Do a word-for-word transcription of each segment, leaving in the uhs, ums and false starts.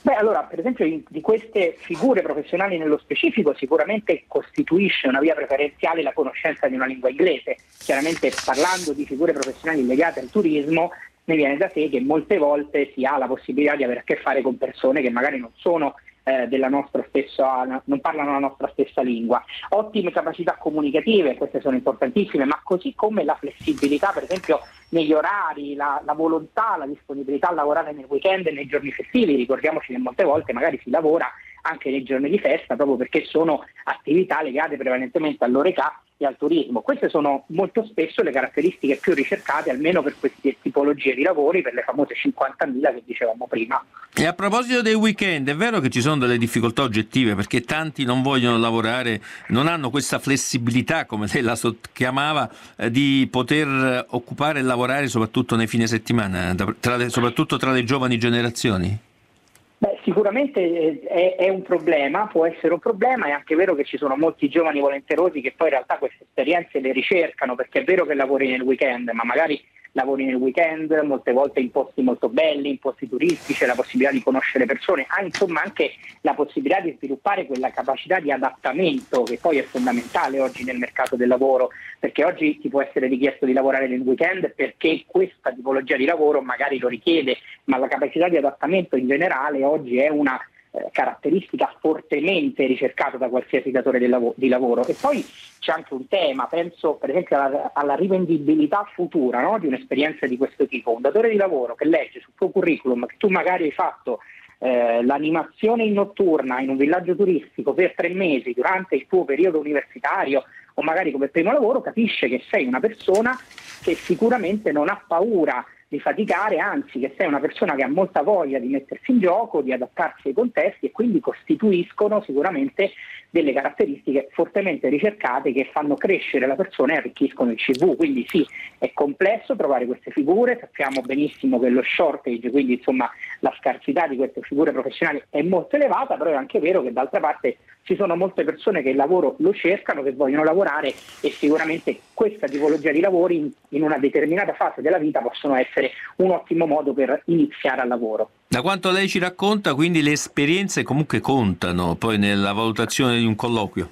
Beh, allora, per esempio, in, di queste figure professionali nello specifico, sicuramente costituisce una via preferenziale la conoscenza di una lingua inglese. Chiaramente, parlando di figure professionali legate al turismo, ne viene da sé che molte volte si ha la possibilità di avere a che fare con persone che magari non sono eh, della nostra stessa, non parlano la nostra stessa lingua. Ottime capacità comunicative, queste sono importantissime, ma così come la flessibilità, per esempio, negli orari, la, la volontà, la disponibilità a lavorare nel weekend e nei giorni festivi. Ricordiamoci che molte volte magari si lavora anche nei giorni di festa proprio perché sono attività legate prevalentemente all'oreca e al turismo. Queste sono molto spesso le caratteristiche più ricercate, almeno per queste tipologie di lavori, per le famose cinquantamila che dicevamo prima. E a proposito dei weekend, è vero che ci sono delle difficoltà oggettive perché tanti non vogliono lavorare, non hanno questa flessibilità, come lei la chiamava, eh, di poter occupare e lavorare soprattutto nei fine settimana, tra le, soprattutto tra le giovani generazioni? Beh, sicuramente è, è un problema, può essere un problema. È anche vero che ci sono molti giovani volenterosi che poi in realtà queste esperienze le ricercano, perché è vero che lavori nel weekend, ma magari lavori nel weekend molte volte in posti molto belli, in posti turistici, la possibilità di conoscere persone, ha insomma anche la possibilità di sviluppare quella capacità di adattamento che poi è fondamentale oggi nel mercato del lavoro, perché oggi ti può essere richiesto di lavorare nel weekend perché questa tipologia di lavoro magari lo richiede, ma la capacità di adattamento in generale oggi è una eh, caratteristica fortemente ricercata da qualsiasi datore di, lav- di lavoro. E poi c'è anche un tema, penso per esempio alla, alla rivendibilità futura, no? Di un'esperienza di questo tipo. Un datore di lavoro che legge sul tuo curriculum che tu magari hai fatto eh, l'animazione in notturna in un villaggio turistico per tre mesi durante il tuo periodo universitario o magari come primo lavoro, capisce che sei una persona che sicuramente non ha paura di faticare, anzi che sei una persona che ha molta voglia di mettersi in gioco, di adattarsi ai contesti, e quindi costituiscono sicuramente delle caratteristiche fortemente ricercate che fanno crescere la persona e arricchiscono il C V. Quindi sì, è complesso trovare queste figure, sappiamo benissimo che lo shortage, quindi insomma la scarsità di queste figure professionali è molto elevata, però è anche vero che d'altra parte ci sono molte persone che il lavoro lo cercano, che vogliono lavorare, e sicuramente questa tipologia di lavori in, in una determinata fase della vita possono essere un ottimo modo per iniziare al lavoro. Da quanto lei ci racconta, quindi le esperienze comunque contano poi nella valutazione di un colloquio?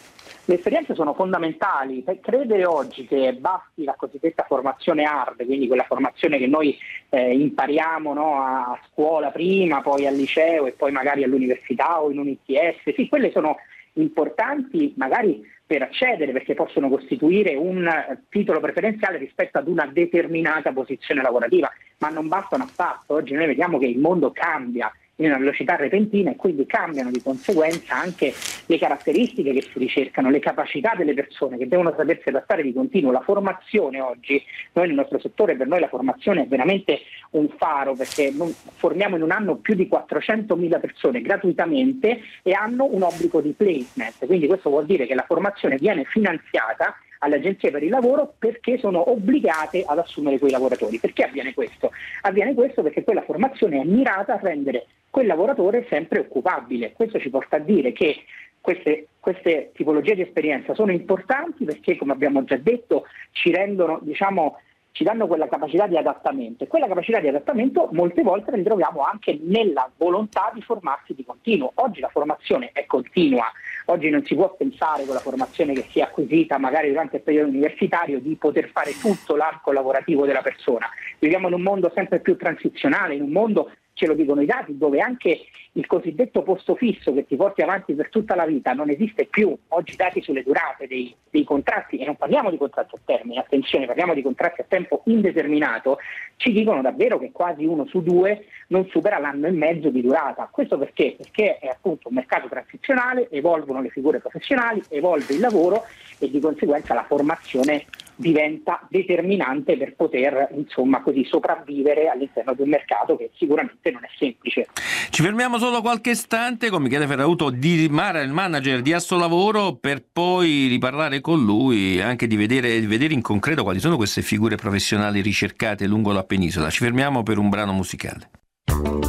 Le esperienze sono fondamentali. Per credere oggi che basti la cosiddetta formazione hard, quindi quella formazione che noi eh, impariamo, no, a scuola prima, poi al liceo e poi magari all'università o in un I T S, sì, quelle sono importanti magari per accedere, perché possono costituire un titolo preferenziale rispetto ad una determinata posizione lavorativa, ma non bastano affatto. Oggi noi vediamo che il mondo cambia in una velocità repentina e quindi cambiano di conseguenza anche le caratteristiche che si ricercano, le capacità delle persone che devono sapersi adattare di continuo. La formazione oggi, noi nel nostro settore, per noi la formazione è veramente un faro, perché non, formiamo in un anno più di quattrocentomila persone gratuitamente e hanno un obbligo di placement, quindi questo vuol dire che la formazione viene finanziata alle agenzie per il lavoro perché sono obbligate ad assumere quei lavoratori. Perché avviene questo? Avviene questo perché quella formazione è mirata a rendere quel lavoratore sempre occupabile. Questo ci porta a dire che queste, queste tipologie di esperienza sono importanti perché, come abbiamo già detto, ci rendono, diciamo, ci danno quella capacità di adattamento, e quella capacità di adattamento molte volte la ritroviamo anche nella volontà di formarsi di continuo. Oggi la formazione è continua, oggi non si può pensare con la formazione che si è acquisita magari durante il periodo universitario di poter fare tutto l'arco lavorativo della persona. Viviamo in un mondo sempre più transizionale, in un mondo, ce lo dicono i dati, dove anche il cosiddetto posto fisso che ti porti avanti per tutta la vita non esiste più. Oggi i dati sulle durate dei, dei contratti, e non parliamo di contratti a termine, attenzione, parliamo di contratti a tempo indeterminato, ci dicono davvero che quasi uno su due non supera l'anno e mezzo di durata. Questo perché? Perché è appunto un mercato transizionale, evolvono le figure professionali, evolve il lavoro e di conseguenza la formazione diventa determinante per poter, insomma, così sopravvivere all'interno di un mercato che sicuramente non è semplice. Ci fermiamo solo qualche istante con Michele Ferrauto di Mara, il manager di Assolavoro, per poi riparlare con lui anche di vedere, di vedere in concreto quali sono queste figure professionali ricercate lungo la penisola. Ci fermiamo per un brano musicale.